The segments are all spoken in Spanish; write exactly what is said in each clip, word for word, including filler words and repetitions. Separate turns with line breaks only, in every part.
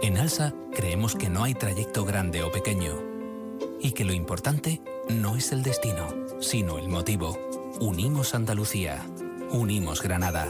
En ALSA creemos que no hay trayecto grande o pequeño y que lo importante no es el destino, sino el motivo. Unimos Andalucía. Unimos Granada.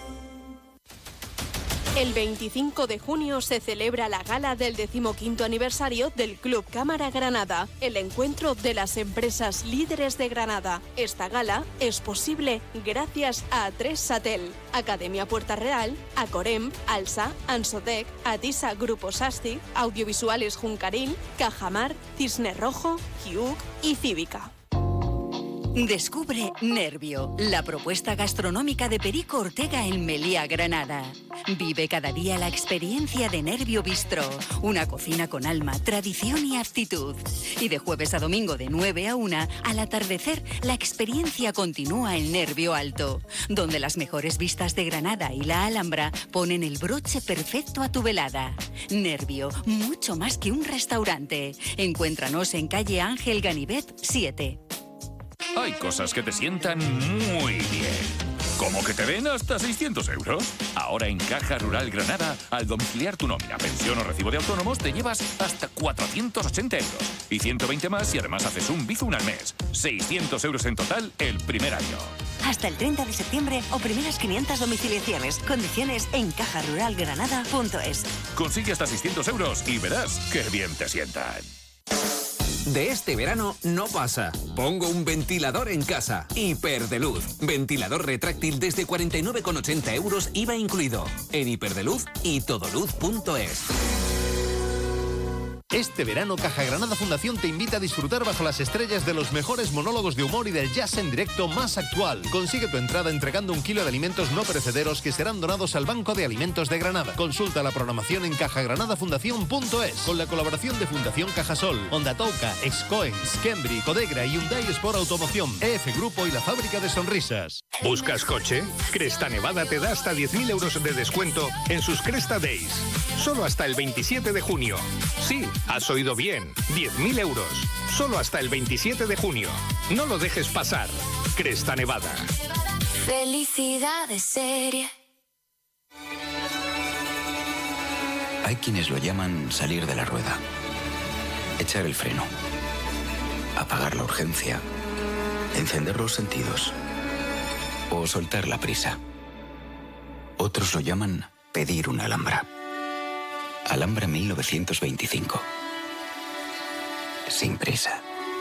El veinticinco de junio se celebra la gala del decimoquinto aniversario del Club Cámara Granada, el encuentro de las empresas líderes de Granada. Esta gala es posible gracias a tres Satel, Academia Puerta Real, Acorem, ALSA, Ansotec, Atisa Grupo Sasti, Audiovisuales Juncaril, Cajamar, Cisne Rojo, Giuc y Cívica.
Descubre Nervio, la propuesta gastronómica de Perico Ortega en Melía, Granada. Vive cada día la experiencia de Nervio Bistro, una cocina con alma, tradición y aptitud. Y de jueves a domingo de nueve a una, al atardecer, la experiencia continúa en Nervio Alto, donde las mejores vistas de Granada y la Alhambra ponen el broche perfecto a tu velada. Nervio, mucho más que un restaurante. Encuéntranos en calle Ángel Ganivet siete.
Hay cosas que te sientan muy bien. ¿Cómo que te den hasta seiscientos euros? Ahora en Caja Rural Granada, al domiciliar tu nómina, pensión o recibo de autónomos, te llevas hasta cuatrocientos ochenta euros. Y ciento veinte más si además haces un Bizum al mes. seiscientos euros en total el primer año.
Hasta el treinta de septiembre o primeras quinientas domiciliaciones. Condiciones en caja rural granada punto es.
Consigue hasta seiscientos euros y verás qué bien te sientan.
De este verano no pasa. Pongo un ventilador en casa. Hiperdeluz. Ventilador retráctil desde cuarenta y nueve con ochenta euros, I V A incluido. En Hiperdeluz y todoluz punto es.
Este verano, Caja Granada Fundación te invita a disfrutar bajo las estrellas de los mejores monólogos de humor y del jazz en directo más actual. Consigue tu entrada entregando un kilo de alimentos no perecederos que serán donados al Banco de Alimentos de Granada. Consulta la programación en caja granada fundación punto es, con la colaboración de Fundación Cajasol, Ondatoca, Excoens, Cambri, Codegra, Hyundai Sport Automoción, E F Grupo y la Fábrica de Sonrisas.
¿Buscas coche? Cresta Nevada te da hasta diez mil euros de descuento en sus Cresta Days. Solo hasta el veintisiete de junio. Sí, has oído bien. diez mil euros. Solo hasta el veintisiete de junio. No lo dejes pasar. Cresta Nevada.
Felicidad es seria.
Hay quienes lo llaman salir de la rueda. Echar el freno. Apagar la urgencia. Encender los sentidos. O soltar la prisa. Otros lo llaman pedir una Alhambra. Alhambra mil novecientos veinticinco. Sin prisa.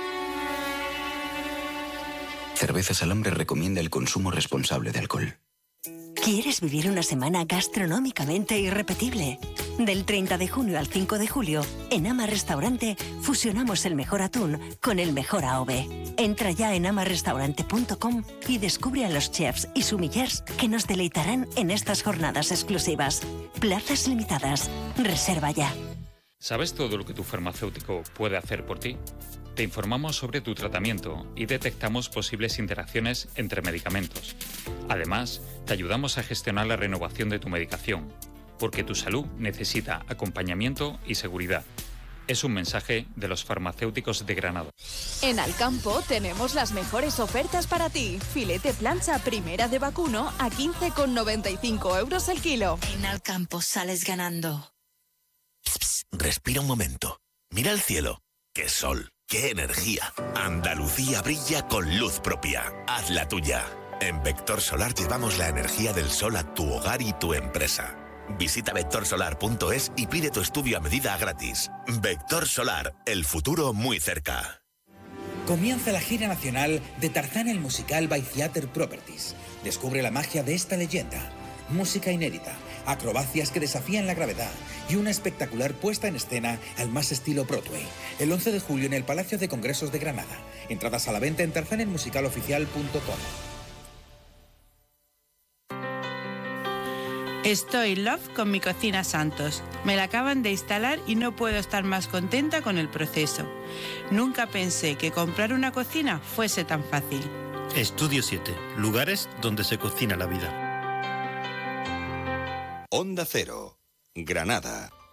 Cervezas Alhambra recomienda el consumo responsable de alcohol.
¿Quieres vivir una semana gastronómicamente irrepetible? Del treinta de junio al cinco de julio, en Ama Restaurante, fusionamos el mejor atún con el mejor A O V. Entra ya en ama restaurante punto com y descubre a los chefs y sommeliers que nos deleitarán en estas jornadas exclusivas. Plazas limitadas. Reserva ya.
¿Sabes todo lo que tu farmacéutico puede hacer por ti? Te informamos sobre tu tratamiento y detectamos posibles interacciones entre medicamentos. Además, te ayudamos a gestionar la renovación de tu medicación, porque tu salud necesita acompañamiento y seguridad. Es un mensaje de los farmacéuticos de Granada.
En Alcampo tenemos las mejores ofertas para ti. Filete plancha primera de vacuno a quince con noventa y cinco euros el kilo.
En Alcampo sales ganando.
Pss, pss, respira un momento. Mira el cielo. ¡Qué sol! ¡Qué energía! Andalucía brilla con luz propia. Haz la tuya. En Vector Solar llevamos la energía del sol a tu hogar y tu empresa. Visita vector solar punto es y pide tu estudio a medida gratis. Vector Solar, el futuro muy cerca.
Comienza la gira nacional de Tarzán el musical by Theater Properties. Descubre la magia de esta leyenda. Música inédita, acrobacias que desafían la gravedad y una espectacular puesta en escena al más estilo Broadway. El once de julio en el Palacio de Congresos de Granada. Entradas a la venta en tarzán el musical oficial punto com.
Estoy in love con mi cocina Santos. Me la acaban de instalar y no puedo estar más contenta con el proceso. Nunca pensé que comprar una cocina fuese tan fácil.
Estudio siete. Lugares donde se cocina la vida.
Onda Cero, Granada.